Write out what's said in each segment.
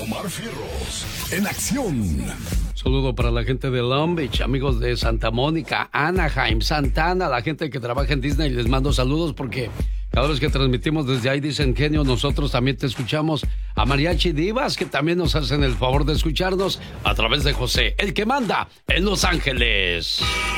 Omar Fierros, en acción. Saludo para la gente de Long Beach, amigos de Santa Mónica, Anaheim, Santana, la gente que trabaja en Disney, les mando saludos porque cada vez que transmitimos desde ahí dicen, genio, nosotros también te escuchamos. A Mariachi Divas, que también nos hacen el favor de escucharnos a través de José, el que manda en Los Ángeles.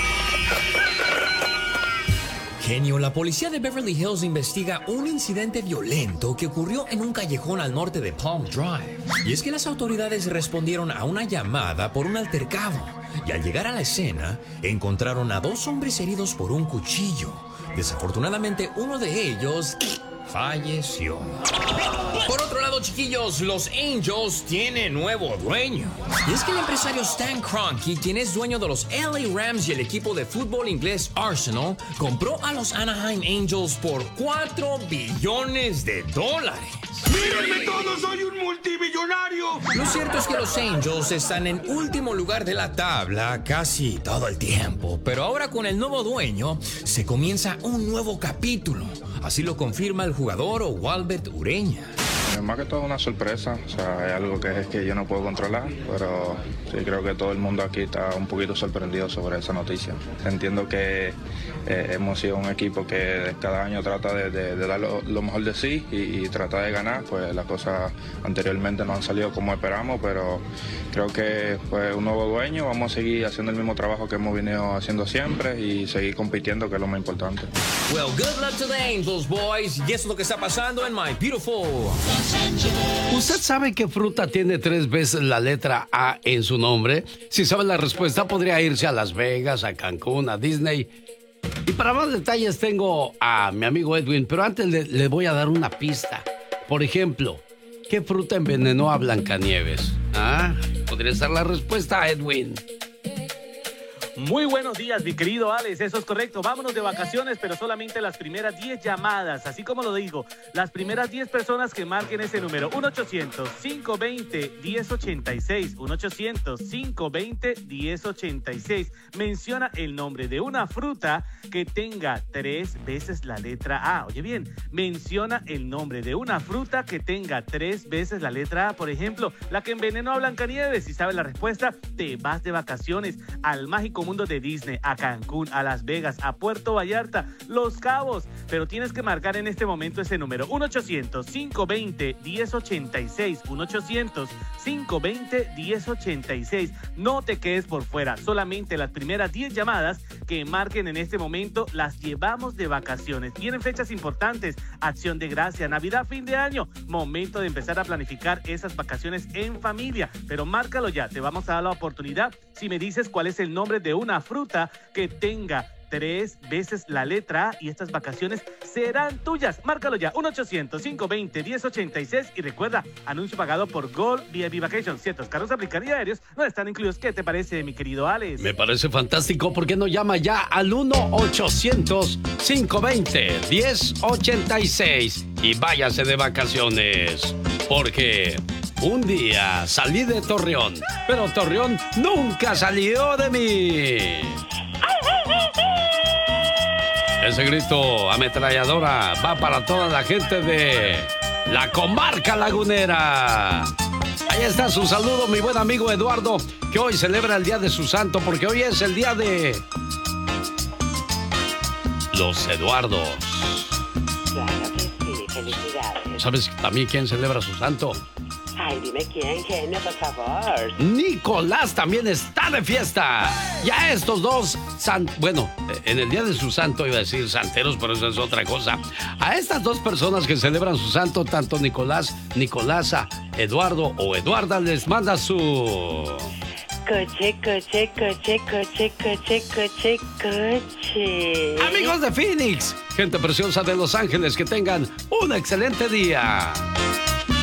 Genio, la policía de Beverly Hills investiga un incidente violento que ocurrió en un callejón al norte de Palm Drive. Y es que las autoridades respondieron a una llamada por un altercado. Y al llegar a la escena, encontraron a 2 hombres heridos por un cuchillo. Desafortunadamente, uno de ellos falleció. Por otro lado, chiquillos, los Angels tienen nuevo dueño. Y es que el empresario Stan Kroenke, quien es dueño de los LA Rams y el equipo de fútbol inglés Arsenal, compró a los Anaheim Angels por $4 billones. ¡Mírenme todos! ¡Soy un multimillonario! Lo cierto es que los Angels están en último lugar de la tabla casi todo el tiempo. Pero ahora con el nuevo dueño se comienza un nuevo capítulo. Así lo confirma el jugador Walbert Ureña. Más que todo una sorpresa, o sea, es algo que yo no puedo controlar, pero sí creo que todo el mundo aquí está un poquito sorprendido sobre esa noticia. Entiendo que hemos sido un equipo que cada año trata de dar lo mejor de sí y trata de ganar, pues las cosas anteriormente no han salido como esperamos, pero creo que pues un nuevo dueño, vamos a seguir haciendo el mismo trabajo que hemos venido haciendo siempre y seguir compitiendo, que es lo más importante. Well, good luck to the Angels, boys, y eso es lo que está pasando en My Beautiful. ¿Usted sabe qué fruta tiene 3 veces la letra A en su nombre? Si sabe la respuesta, podría irse a Las Vegas, a Cancún, a Disney. Y para más detalles tengo a mi amigo Edwin, pero antes le voy a dar una pista. Por ejemplo, ¿qué fruta envenenó a Blancanieves? ¿Ah? Podría ser la respuesta, Edwin. Muy buenos días, mi querido Alex, eso es correcto. Vámonos de vacaciones, pero solamente las primeras 10 llamadas, así como lo digo, las primeras 10 personas que marquen ese número, 1-800-520-1086, 1-800-520-1086. Menciona el nombre de una fruta que tenga 3 veces la letra A. Oye bien, menciona el nombre de una fruta que tenga 3 veces la letra A. Por ejemplo, la que envenenó a Blancanieves. Si sabes la respuesta, te vas de vacaciones al mágico mundo de Disney, a Cancún, a Las Vegas, a Puerto Vallarta, Los Cabos, pero tienes que marcar en este momento ese número, 1-800-520-1086, 1-800-520-1086. No te quedes por fuera, solamente las primeras 10 llamadas que marquen en este momento las llevamos de vacaciones. Vienen fechas importantes, Acción de Gracia, Navidad, fin de año, momento de empezar a planificar esas vacaciones en familia, pero márcalo ya, te vamos a dar la oportunidad si me dices cuál es el nombre de una fruta que tenga 3 veces la letra A y estas vacaciones serán tuyas. Márcalo ya, 1-800-520-1086 y recuerda, anuncio pagado por Gold VIP Vacations. Ciertos carros aplican y aéreos no están incluidos. ¿Qué te parece, mi querido Alex? Me parece fantástico. ¿Por qué no llama ya al 1-800-520-1086 y váyase de vacaciones? Porque un día salí de Torreón, pero Torreón nunca salió de mí. Ese grito ametralladora va para toda la gente de la comarca lagunera. Ahí está su saludo, mi buen amigo Eduardo, que hoy celebra el día de su santo, porque hoy es el día de los Eduardos. Claro que sí, felicidades. ¿Sabes también quién celebra su santo? Ay, dime quién, genio, por favor. Nicolás también está de fiesta. Ya estos dos, bueno, en el día de su santo iba a decir santeros, pero eso es otra cosa. A estas dos personas que celebran su santo, tanto Nicolás, Nicolasa, Eduardo o Eduarda, les manda su... Coche, coche, coche, coche, coche, coche, coche. Amigos de Phoenix, gente preciosa de Los Ángeles, que tengan un excelente día.